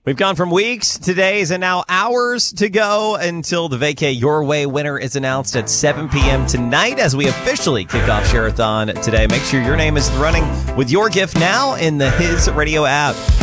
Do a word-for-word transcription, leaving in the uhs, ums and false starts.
We've gone from weeks to days and now hours to go until the Vacay Your Way winner is announced at seven p.m. tonight as we officially kick off Share-a-thon today. Make sure your name is in the running with your gift now in the His Radio app.